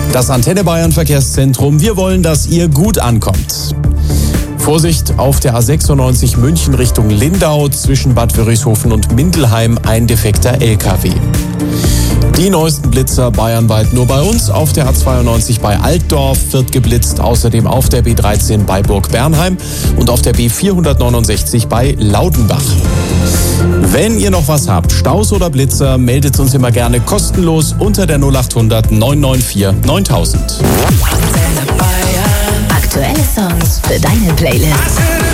Das Antenne Bayern Verkehrszentrum. Wir wollen, dass ihr gut ankommt. Vorsicht auf der A96 München Richtung Lindau zwischen Bad Wörishofen und Mindelheim, ein defekter LKW. Die neuesten Blitzer bayernweit nur bei uns. Auf der A92 bei Altdorf wird geblitzt, außerdem auf der B13 bei Burg-Bernheim und auf der B469 bei Laudenbach. Wenn ihr noch was habt, Staus oder Blitzer, meldet uns immer gerne kostenlos unter der 0800 994 9000. Aktuelle Songs für deine Playlist.